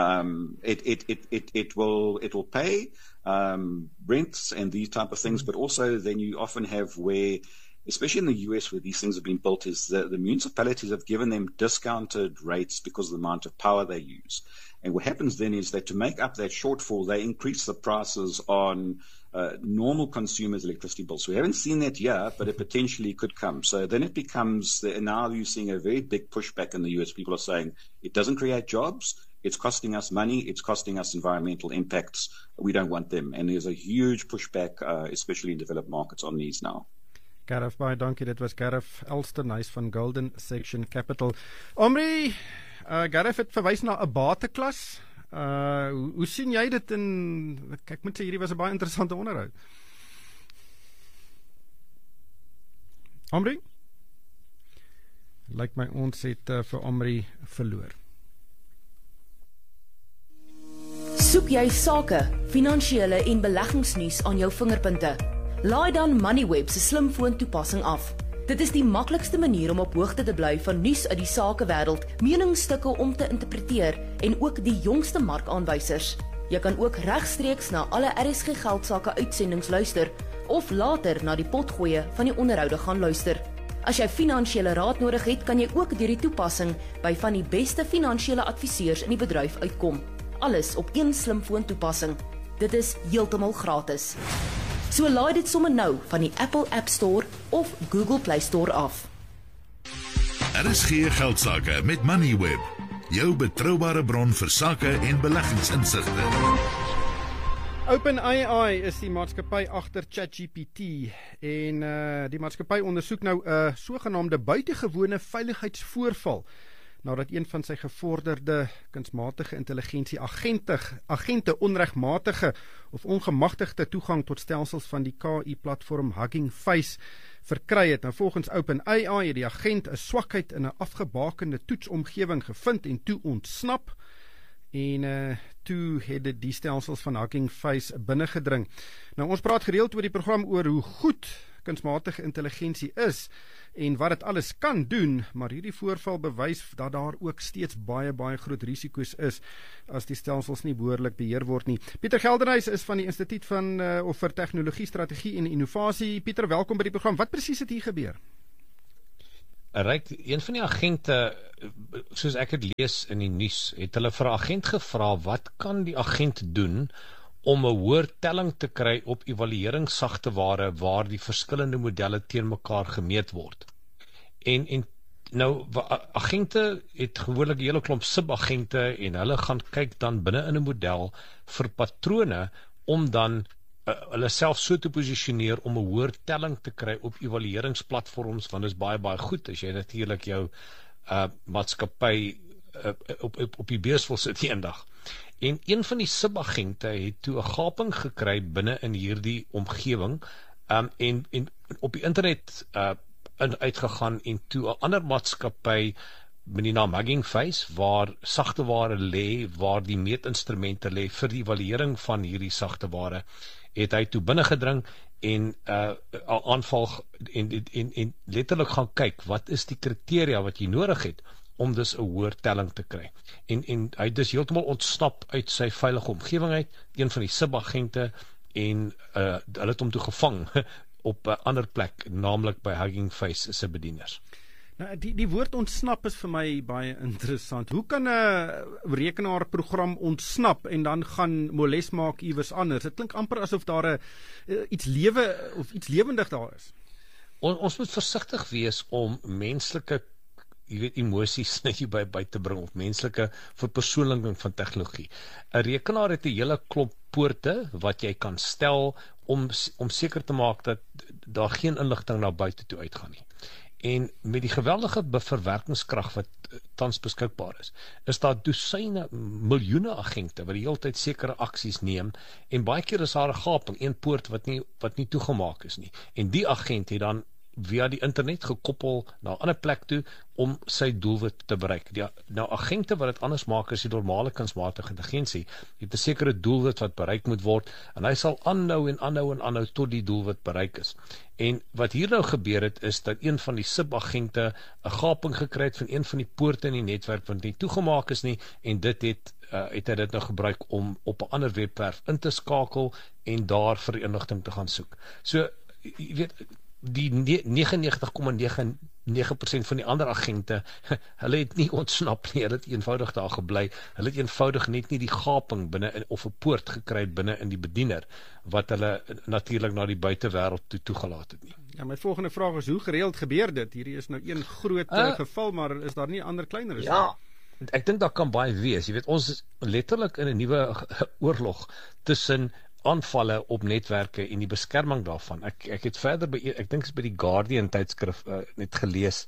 Speaker 10: It will pay rents and these type of things, but also then you often have where, especially in the US where these things have been built, is the municipalities have given them discounted rates because of the amount of power they use. And what happens then is that to make up that shortfall, they increase the prices on normal consumers' electricity bills. We haven't seen that yet, but it potentially could come. So then it becomes, now you're seeing a very big pushback in the US. People are saying it doesn't create jobs. It's costing us money. It's costing us environmental impacts. We don't want them. And there's a huge pushback, especially in developed markets, on these now.
Speaker 4: Gareth, baie dankie. Dit was Gareth Elsternhuis van Golden Section Capital. Omri, Gareth het verwys na 'n bateklas. Hoe sien jy dit in, ek moet sê hierdie was 'n baie interessante onderhoud. Omri? Lyk my ons het vir Omri verloor.
Speaker 11: Soek jy sake, finansiële en beleggingsnuus aan jou vingerpunte? Laai dan Moneyweb se slimfoon toepassing af. Dit is die maklikste manier om op hoogte te bly van nuus uit die sakewêreld, meningsstukke om te interpreteer en ook die jongste markaanwysers. Jy kan ook regstreeks na alle RSG Geldsaake uitsendings luister of later na die potgoeie van die onderhoude gaan luister. As jy finansiële raad nodig het, kan jy ook deur die toepassing by van die beste finansiële adviseurs in die bedryf uitkom. Alles op een slimfoon toepassing. Dit is heeltemal gratis. So laai dit sommer nou van die Apple App Store of Google Play Store af.
Speaker 3: RSG Geldsaake met Moneyweb, jou betroubare bron vir sake en beleggingsinsigte.
Speaker 4: OpenAI is die maatskappy agter ChatGPT en die maatskappy ondersoek nou 'n sogenaamde buitengewone veiligheidsvoorval nadat een van sy gevorderde kunsmatige intelligensie agente onregmatige of ongemagtigde toegang tot stelsels van die KI-platform Hugging Face verkry het. Nou volgens OpenAI het die agent 'n swakheid in 'n afgebakende toetsomgewing gevind en toe ontsnap. En toe het dit die stelsels van Hugging Face binnengedring. Nou ons praat gereeld oor die program oor hoe goed kunsmatige intelligensie is en wat dit alles kan doen, maar hierdie voorval bewys dat daar ook steeds baie groot risiko's is as die stelsels nie behoorlik beheer word nie. Pieter Geldenhuys is van die Instituut vir Tegnologie, Strategie en Innovasie. Pieter, welkom by die program. Wat presies het hier gebeur?
Speaker 12: Een van die agente, soos ek het lees in die nuus, het hulle vir 'n agent gevra, wat kan die agent doen om 'n hoër telling te kry op evalueringssagteware waar die verskillende modelle teen mekaar gemeet word. En nou, agente het gewoonlik 'n hele klomp subagente en hulle gaan kyk dan binne in 'n model vir patrone om dan hulle self so te posisioneer om 'n hoër telling te kry op evalueringsplatforms, want dit is baie goed as jy natuurlik jou maatskappy op die beurs wil sit eendag. En een van die subagente het toe 'n gaping gekry binne in hierdie omgewing en op die internet uitgegaan en toe 'n ander maatskappy met die naam Hugging Face, waar sagteware lê, waar die meetinstrumente lê vir die evaluering van hierdie sagteware, het hy toe binnengedring en aanval en letterlik gaan kyk, wat is die kriteria wat jy nodig het om dus 'n hoër telling te kry. En hy dus heeltemal ontsnap uit sy veilige omgewing uit, een van die subagente, en hulle het hom toe gevang op 'n ander plek, naamlik by Hugging Face se bedieners.
Speaker 4: Nou, die woord ontsnap is vir my baie interessant. Hoe kan 'n rekenaarprogram ontsnap en dan gaan moles maak iewers anders? Dit klink amper asof daar iets lewendig daar is.
Speaker 12: ons moet versigtig wees om menslike emosies net by te bring, of menslike verpersoonliking van tegnologie. 'n Rekenaar het 'n hele klomp poorte wat jy kan stel om seker te maak dat daar geen inligting na buite toe uitgaan nie. En met die geweldige verwerkingskrag wat tans beskikbaar is daar dosyne, miljoene agente wat die hele tyd sekere aksies neem, en baie keer is daar 'n gaping, een poort wat nie toegemaak is nie. En die agent het dan via die internet gekoppel na 'n ander plek toe om sy doelwit te bereik. Nou agente wat dit anders maak is die normale kunsmatige intelligensie. Jy het 'n sekere doelwit wat bereik moet word, en hy sal aanhou tot die doelwit bereik is. En wat hier nou gebeur het, is dat een van die subagente 'n gaping gekry het van een van die poorte in die netwerk wat nie toegemaak is nie, en dit het hy dit nou gebruik om op 'n ander webwerf in te skakel en daar vir inligting te gaan soek. So, jy weet, die 99,99% van die ander agente, hulle het nie ontsnap nie, hulle het eenvoudig daar gebly, hulle het eenvoudig net nie die gaping binne of 'n poort gekry binne in die bediener, wat hulle natuurlik na die buitewêreld toegelaat het nie.
Speaker 4: Ja, my volgende vraag is, hoe gereeld gebeur dit? Hierdie is nou een groot geval, maar is daar nie ander kleiner is?
Speaker 12: Ja, ek dink daar kan baie wees. Jy weet, ons is letterlik in 'n nuwe oorlog tussen aanvalle op netwerke en die beskerming daarvan. Ek het verder ek dink is by die Guardian tydskrif net gelees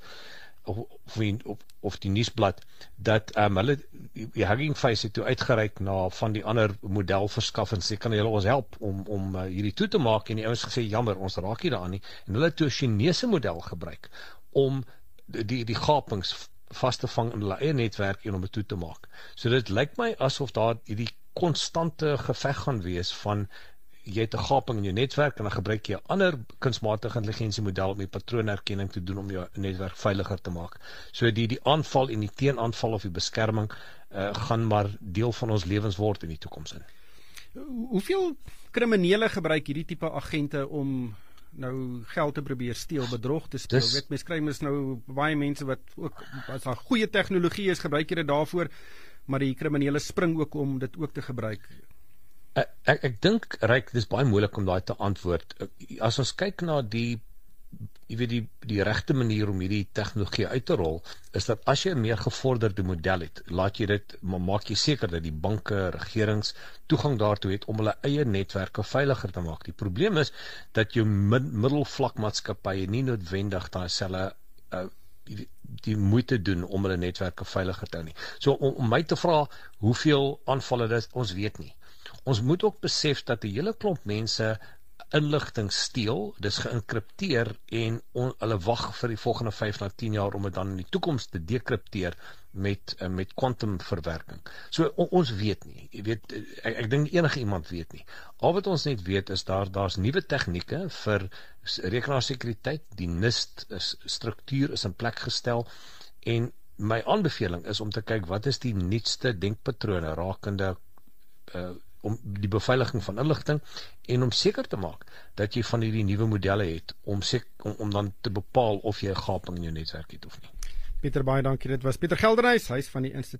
Speaker 12: of die nuusblad dat hulle die Hugging Face het toe uitgereik na van die ander modelverskaffers, sê kan julle ons help om hierdie toe te maak, en die ouens gesê jammer, ons raak nie daaraan nie, en hulle het toe 'n Chinese model gebruik om die gapings vas te vang in hulle eie netwerk en om dit toe te maak. So dit lyk my asof daar hierdie konstante geveg gaan wees van jy het 'n gaping in jou netwerk en dan gebruik jy 'n ander kunsmatige intelligensie model om die patroonherkenning te doen om jou netwerk veiliger te maak. So die aanval en die teenaanval of die beskerming gaan maar deel van ons lewens word in die toekoms in.
Speaker 4: Hoeveel kriminele gebruik hierdie tipe agente om nou geld te probeer steel, bedrog te steel? Weet mens kry mens nou baie mense wat ook, as daar goeie tegnologie is, gebruik jy dit daarvoor, maar die kriminele spring ook om dit ook te gebruik.
Speaker 12: Ek dink, Ryk, dis baie moeilik om daai te antwoord. As ons kyk na die regte manier om hierdie tegnologie uit te rol, is dat as jy 'n meer gevorderde model het, maak jy seker dat die banke, regerings toegang daartoe het om hulle eie netwerke veiliger te maak. Die probleem is dat jou middelvlakmaatskappye nie noodwendig dieselfde die moeite doen om hulle netwerke veiliger te hou nie. So om my te vra hoeveel aanvalle dit is, ons weet nie. Ons moet ook besef dat 'n hele klomp mense inligting steel, dis geïnkripteer en hulle wag vir die volgende 5 na 10 jaar om dit dan in die toekoms te dekripteer met kwantumverwerking. So ons weet nie. Jy weet, ek dink enige iemand weet nie. Al wat ons net weet is daar's nuwe tegnieke vir rekenaarsekuriteit, die NIST struktuur is in plek gestel, en my aanbeveling is om te kyk wat is die nuutste denkpatrone rakende om die beveiliging van inligting en om seker te maak dat jy van hierdie nuwe modelle het om dan te bepaal of jy 'n gaping in jou netwerk het of nie.
Speaker 4: Pieter, baie dankie. Dit was Pieter Geldenhuys, hy's van die